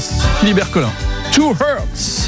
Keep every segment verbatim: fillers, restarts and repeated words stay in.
Philibert Collin. Two Hearts.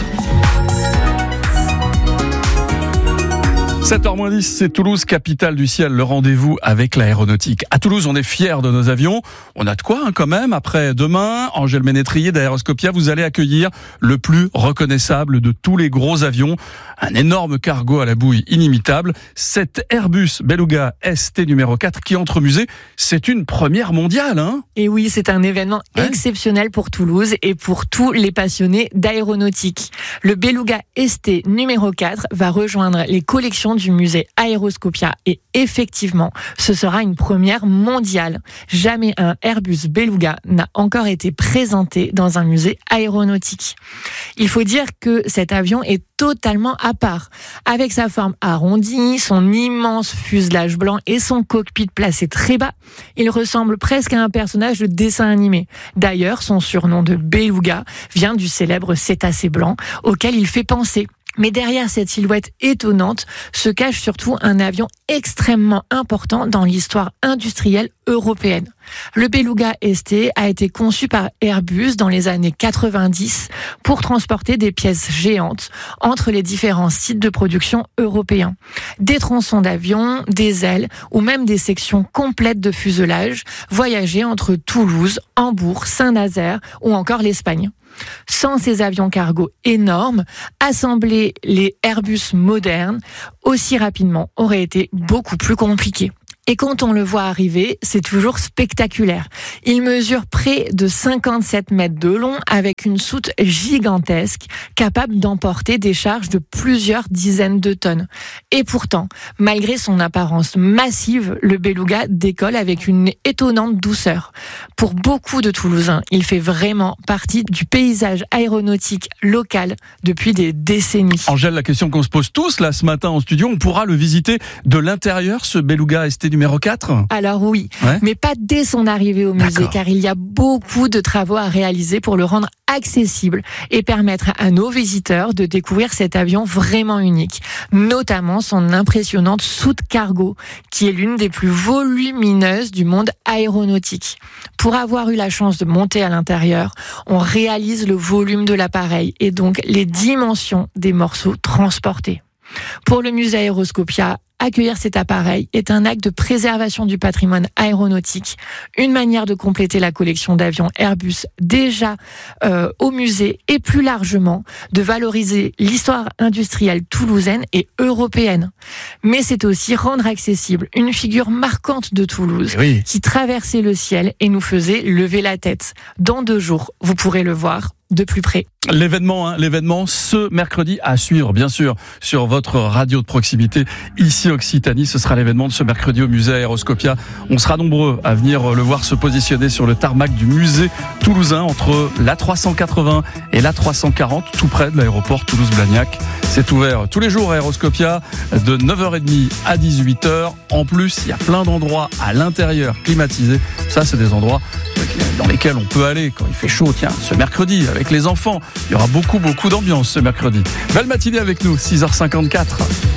sept heures moins dix, c'est Toulouse, capitale du ciel, le rendez-vous avec l'aéronautique. À Toulouse, on est fiers de nos avions. On a de quoi hein, quand même. Après demain, Angèle Ménétrier d'Aéroscopia, vous allez accueillir le plus reconnaissable de tous les gros avions. Un énorme cargo à la bouille inimitable. Cet Airbus Beluga S T numéro quatre qui entre au musée, c'est une première mondiale. Hein et oui, c'est un événement ouais. exceptionnel pour Toulouse et pour tous les passionnés d'aéronautique. Le Beluga S T numéro quatre va rejoindre les collections du musée Aéroscopia et effectivement, ce sera une première mondiale. Jamais un Airbus Beluga n'a encore été présenté dans un musée aéronautique. Il faut dire que cet avion est totalement à part. Avec sa forme arrondie, son immense fuselage blanc et son cockpit placé très bas, il ressemble presque à un personnage de dessin animé. D'ailleurs, son surnom de Beluga vient du célèbre cétacé blanc auquel il fait penser. Mais derrière cette silhouette étonnante se cache surtout un avion extrêmement important dans l'histoire industrielle européenne. Le Beluga S T a été conçu par Airbus dans les années quatre-vingt-dix pour transporter des pièces géantes entre les différents sites de production européens. Des tronçons d'avion, des ailes ou même des sections complètes de fuselage voyageaient entre Toulouse, Hambourg, Saint-Nazaire ou encore l'Espagne. Sans ces avions cargo énormes, assembler les Airbus modernes aussi rapidement aurait été beaucoup plus compliqué. Et quand on le voit arriver, c'est toujours spectaculaire. Il mesure près de cinquante-sept mètres de long avec une soute gigantesque capable d'emporter des charges de plusieurs dizaines de tonnes. Et pourtant, malgré son apparence massive, le Beluga décolle avec une étonnante douceur. Pour beaucoup de Toulousains, il fait vraiment partie du paysage aéronautique local depuis des décennies. Angèle, la question qu'on se pose tous là ce matin en studio, on pourra le visiter de l'intérieur, ce Beluga S T numéro quatre ? Alors oui, ouais. mais pas dès son arrivée au musée, D'accord. car il y a beaucoup de travaux à réaliser pour le rendre accessible et permettre à nos visiteurs de découvrir cet avion vraiment unique, notamment son impressionnante soute cargo, qui est l'une des plus volumineuses du monde aéronautique. Pour avoir eu la chance de monter à l'intérieur, on réalise le volume de l'appareil et donc les dimensions des morceaux transportés. Pour le musée Aéroscopia, accueillir cet appareil est un acte de préservation du patrimoine aéronautique, une manière de compléter la collection d'avions Airbus déjà euh, au musée et plus largement de valoriser l'histoire industrielle toulousaine et européenne. Mais c'est aussi rendre accessible une figure marquante de Toulouse oui. qui traversait le ciel et nous faisait lever la tête. Dans deux jours, vous pourrez le voir de plus près. L'événement, hein, l'événement ce mercredi à suivre, bien sûr, sur votre radio de proximité, ici Occitanie. Ce sera l'événement de ce mercredi au musée Aéroscopia. On sera nombreux à venir le voir se positionner sur le tarmac du musée toulousain entre l'A trois cent quatre-vingts et l'A trois cent quarante, tout près de l'aéroport Toulouse-Blagnac. C'est ouvert tous les jours à Aéroscopia de neuf heures trente à dix-huit heures. En plus, il y a plein d'endroits à l'intérieur climatisés. Ça, c'est des endroits dans lesquels on peut aller quand il fait chaud. Tiens, ce mercredi, avec les enfants, il y aura beaucoup, beaucoup d'ambiance ce mercredi. Belle matinée avec nous, six heures cinquante-quatre.